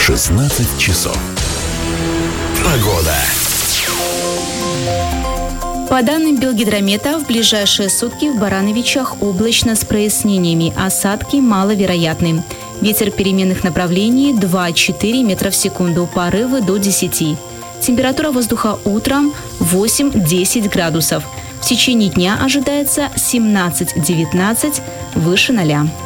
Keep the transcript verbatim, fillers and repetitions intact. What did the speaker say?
шестнадцать часов. Погода. По данным Белгидромета, в ближайшие сутки в Барановичах облачно с прояснениями, осадки маловероятны. Ветер переменных направлений два-четыре метра в секунду, порывы до десяти. Температура воздуха утром восемь-десять градусов. В течение дня ожидается семнадцать-девятнадцать, выше ноля.